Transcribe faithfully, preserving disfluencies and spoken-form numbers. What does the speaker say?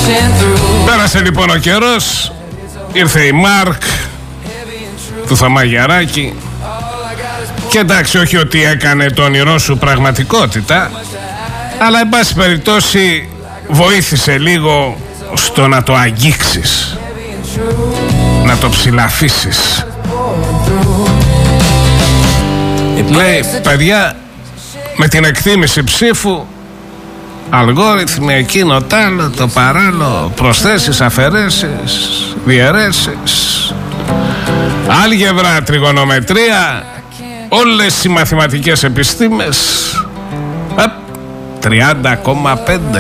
Πέρασε λοιπόν ο καιρός, ήρθε η Μάρκ του Θωμαγιαράκη και εντάξει, όχι ότι έκανε το όνειρό σου πραγματικότητα, αλλά εν πάση περιπτώσει βοήθησε λίγο στο να το αγγίξεις, να το ψηλαφίσεις. Λέει, παιδιά, με την εκτίμηση ψήφου, αλγόριθμοι, εκείνο τ' άλλο, το παράλληλο, προσθέσεις, αφαιρέσεις, διαιρέσεις, άλγευρα, τριγωνομετρία, όλες οι μαθηματικές επιστήμες, τριάντα κόμμα πέντε.